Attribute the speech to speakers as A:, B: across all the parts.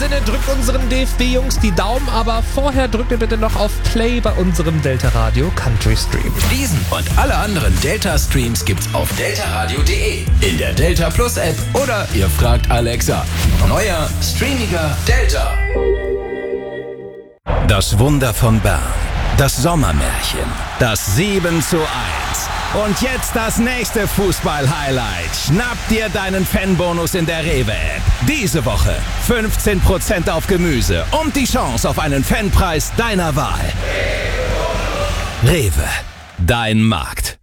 A: Sinne, drückt unseren DFB-Jungs die Daumen, aber vorher drückt ihr bitte noch auf Play bei unserem Delta Radio Country Stream.
B: Diesen und alle anderen Delta-Streams gibt's auf deltaradio.de, in der Delta Plus App oder ihr fragt Alexa. Neuer, streamiger Delta. Das Wunder von Bern, das Sommermärchen, das 7:1. Und jetzt das nächste Fußball-Highlight. Schnapp dir deinen Fanbonus in der Rewe-App. Diese Woche 15% auf Gemüse und die Chance auf einen Fanpreis deiner Wahl. Rewe, dein Markt.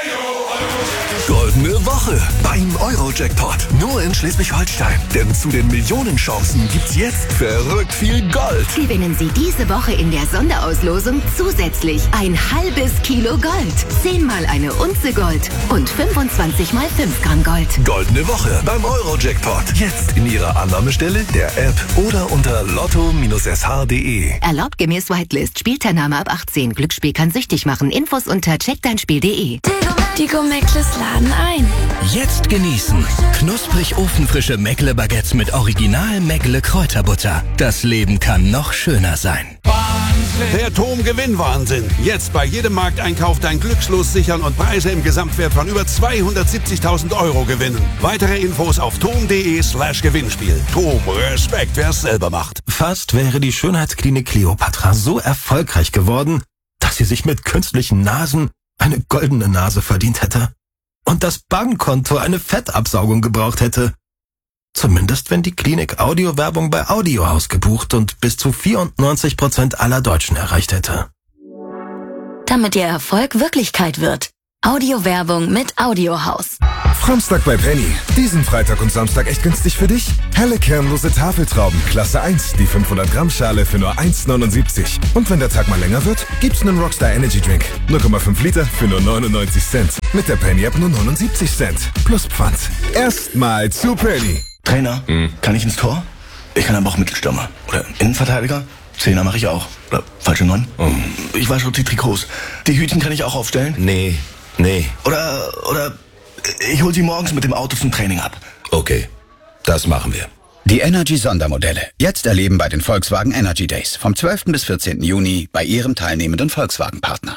C: Goldene Woche beim Euro-Jackpot. Nur in Schleswig-Holstein. Denn zu den Millionenchancen gibt's jetzt verrückt viel Gold.
D: Gewinnen Sie diese Woche in der Sonderauslosung zusätzlich ein halbes Kilo Gold, 10-mal eine Unze Gold und 25 mal 5 Gramm Gold.
C: Goldene Woche beim Euro-Jackpot. Jetzt in Ihrer Annahmestelle, der App oder unter lotto-sh.de.
D: Erlaubt gemäß Whitelist. Spielteilnahme ab 18. Glücksspiel kann süchtig machen. Infos unter checkdeinspiel.de.
E: Die Meckles laden ein.
B: Jetzt genießen. Knusprig ofenfrische Meckle-Baguettes mit Original Meckle-Kräuterbutter. Das Leben kann noch schöner sein.
F: Der TOM-Gewinnwahnsinn. Jetzt bei jedem Markteinkauf dein Glückslos sichern und Preise im Gesamtwert von über 270.000 Euro gewinnen. Weitere Infos auf tom.de/Gewinnspiel. TOM, Respekt, wer es selber macht.
G: Fast wäre die Schönheitsklinik Kleopatra so erfolgreich geworden, dass sie sich mit künstlichen Nasen eine goldene Nase verdient hätte und das Bankkonto eine Fettabsaugung gebraucht hätte. Zumindest wenn die Klinik Audiowerbung bei Audiohaus gebucht und bis zu 94% aller Deutschen erreicht hätte.
E: Damit Ihr Erfolg Wirklichkeit wird. Audiowerbung mit Audiohaus.
H: Framstag bei Penny. Diesen Freitag und Samstag echt günstig für dich. Helle kernlose Tafeltrauben, Klasse 1, die 500 Gramm Schale für nur 1,79. Und wenn der Tag mal länger wird, gibt's einen Rockstar Energy Drink. 0,5 Liter für nur 99 Cent. Mit der Penny App nur 79 Cent. Plus Pfand. Erstmal zu Penny.
I: Trainer, kann ich ins Tor? Ich kann aber auch Mittelstürmer. Oder Innenverteidiger? Zehner mache ich auch. Oder falsche 9? Ich wasche die Trikots. Die Hütchen kann ich auch aufstellen?
G: Nee.
I: Oder ich hol sie morgens mit dem Auto zum Training ab.
G: Okay, das machen wir.
J: Die Energy-Sondermodelle. Jetzt erleben bei den Volkswagen Energy Days. Vom 12. bis 14. Juni bei Ihrem teilnehmenden Volkswagen-Partner.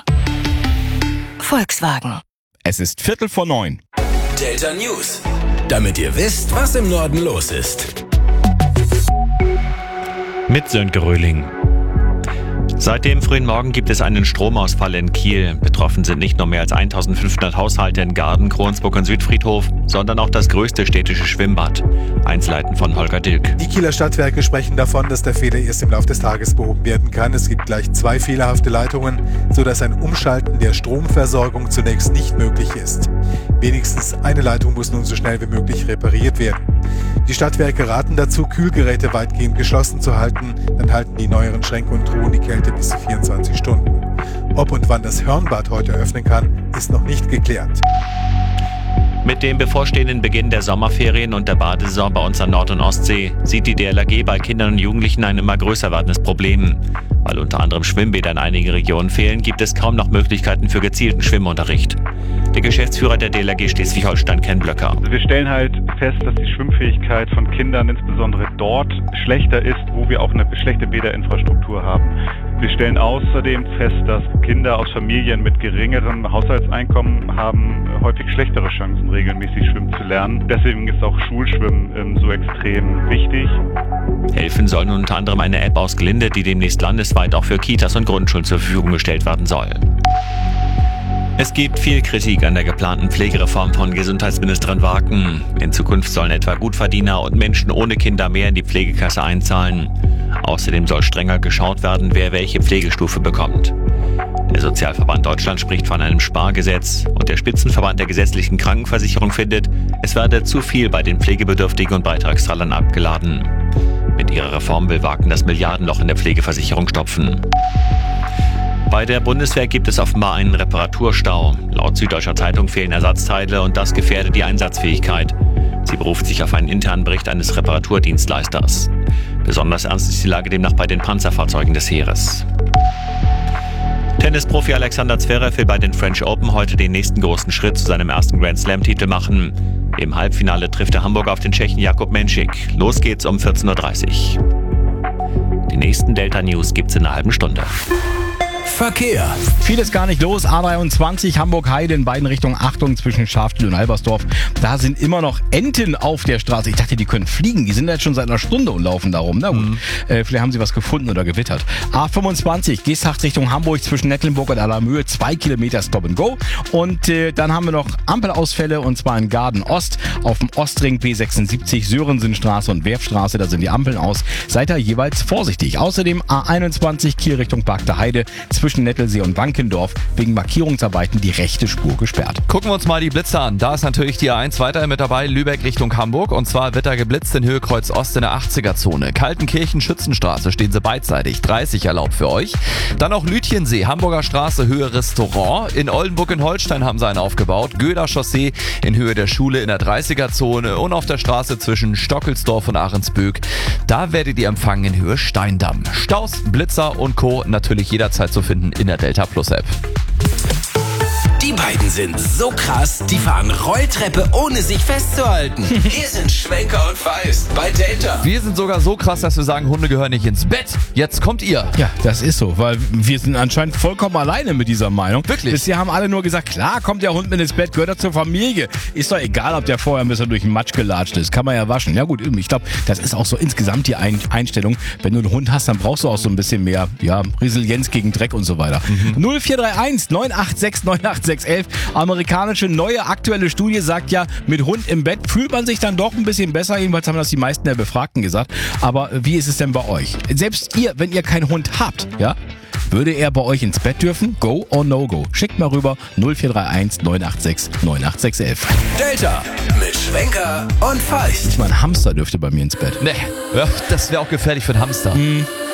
E: Volkswagen.
K: Es ist 8:45.
B: Delta News. Damit ihr wisst, was im Norden los ist.
L: Mit Sönke Röhling. Seit dem frühen Morgen gibt es einen Stromausfall in Kiel. Betroffen sind nicht nur mehr als 1500 Haushalte in Garden, Kronsburg und Südfriedhof, sondern auch das größte städtische Schwimmbad. Einzelheiten von Holger Dilk.
M: Die Kieler Stadtwerke sprechen davon, dass der Fehler erst im Laufe des Tages behoben werden kann. Es gibt gleich 2 fehlerhafte Leitungen, sodass ein Umschalten der Stromversorgung zunächst nicht möglich ist. Wenigstens eine Leitung muss nun so schnell wie möglich repariert werden. Die Stadtwerke raten dazu, Kühlgeräte weitgehend geschlossen zu halten. Dann halten die neueren Schränke und Truhen die Kälte bis zu 24 Stunden. Ob und wann das Hörnbad heute öffnen kann, ist noch nicht geklärt.
L: Mit dem bevorstehenden Beginn der Sommerferien und der Badesaison bei uns an Nord- und Ostsee sieht die DLRG bei Kindern und Jugendlichen ein immer größer werdendes Problem. Weil unter anderem Schwimmbäder in einigen Regionen fehlen, gibt es kaum noch Möglichkeiten für gezielten Schwimmunterricht. Der Geschäftsführer der DLRG Schleswig-Holstein, Ken Blöcker.
N: Wir stellen halt fest, dass die Schwimmfähigkeit von Kindern insbesondere dort schlechter ist, wo wir auch eine schlechte Bäderinfrastruktur haben. Wir stellen außerdem fest, dass Kinder aus Familien mit geringerem Haushaltseinkommen haben häufig schlechtere Chancen, regelmäßig schwimmen zu lernen. Deswegen ist auch Schulschwimmen so extrem wichtig.
L: Helfen soll nun unter anderem eine App aus Glinde, die demnächst landesweit auch für Kitas und Grundschulen zur Verfügung gestellt werden soll. Es gibt viel Kritik an der geplanten Pflegereform von Gesundheitsministerin Waken. In Zukunft sollen etwa Gutverdiener und Menschen ohne Kinder mehr in die Pflegekasse einzahlen. Außerdem soll strenger geschaut werden, wer welche Pflegestufe bekommt. Der Sozialverband Deutschland spricht von einem Spargesetz und der Spitzenverband der gesetzlichen Krankenversicherung findet, es werde zu viel bei den Pflegebedürftigen und Beitragszahlern abgeladen. Mit ihrer Reform will Waken das Milliardenloch in der Pflegeversicherung stopfen. Bei der Bundeswehr gibt es offenbar einen Reparaturstau. Laut Süddeutscher Zeitung fehlen Ersatzteile und das gefährde die Einsatzfähigkeit. Sie beruft sich auf einen internen Bericht eines Reparaturdienstleisters. Besonders ernst ist die Lage demnach bei den Panzerfahrzeugen des Heeres. Tennisprofi Alexander Zverev will bei den French Open heute den nächsten großen Schritt zu seinem ersten Grand Slam-Titel machen. Im Halbfinale trifft der Hamburger auf den Tschechen Jakub Menšík. Los geht's um 14:30 Uhr. Die nächsten Delta News gibt's in einer halben Stunde.
O: Verkehr. Vieles gar nicht los. A23 Hamburg-Heide in beiden Richtungen. Achtung zwischen Schafstühl und Albersdorf. Da sind immer noch Enten auf der Straße. Ich dachte, die können fliegen. Die sind jetzt schon seit einer Stunde und laufen da rum. Na gut, vielleicht haben sie was gefunden oder gewittert. A25 Geesthacht Richtung Hamburg zwischen Nettlenburg und Allermöhe. 2 Kilometer Stop and Go. Und dann haben wir noch Ampelausfälle und zwar in Garden Ost auf dem Ostring B76 Sörensenstraße und Werfstraße. Da sind die Ampeln aus. Seid da jeweils vorsichtig. Außerdem A21 Kiel Richtung Park der Heide zwischen Nettelsee und Wankendorf wegen Markierungsarbeiten die rechte Spur gesperrt.
P: Gucken wir uns mal die Blitze an. Da ist natürlich die A1 weiterhin mit dabei, Lübeck Richtung Hamburg. Und zwar wird da geblitzt in Höhe Kreuz Ost in der 80er-Zone. Kaltenkirchen Schützenstraße stehen sie beidseitig, 30 erlaubt für euch. Dann auch Lütjensee, Hamburger Straße, Höhe Restaurant. In Oldenburg in Holstein haben sie einen aufgebaut. Göder Chaussee in Höhe der Schule in der 30er-Zone. Und auf der Straße zwischen Stockelsdorf und Ahrensböck, da werdet ihr empfangen in Höhe Steindamm. Staus, Blitzer und Co. natürlich jederzeit zu finden in der Delta Plus App.
O: Die beiden sind so krass, die fahren Rolltreppe, ohne sich festzuhalten. Hier sind Schwenker und Feist bei Delta.
P: Wir sind sogar so krass, dass wir sagen, Hunde gehören nicht ins Bett. Jetzt kommt ihr.
O: Ja, das ist so, weil wir sind anscheinend vollkommen alleine mit dieser Meinung.
P: Wirklich?
O: Bisher haben alle nur gesagt, klar kommt der Hund mit ins Bett, gehört er zur Familie. Ist doch egal, ob der vorher ein bisschen durch den Matsch gelatscht ist. Kann man ja waschen. Ja gut, ich glaube, das ist auch so insgesamt die Einstellung. Wenn du einen Hund hast, dann brauchst du auch so ein bisschen mehr Resilienz gegen Dreck und so weiter. 0431 986 986 11. Amerikanische neue aktuelle Studie sagt ja, mit Hund im Bett fühlt man sich dann doch ein bisschen besser. Jedenfalls haben das die meisten der Befragten gesagt. Aber wie ist es denn bei euch? Selbst ihr, wenn ihr keinen Hund habt, ja? Würde er bei euch ins Bett dürfen? Go or no go? Schickt mal rüber 0431 986 986 11. Delta mit Schwenker und Feist. Nicht mal ein Hamster dürfte bei mir ins Bett.
P: Nee, das wäre auch gefährlich für einen Hamster.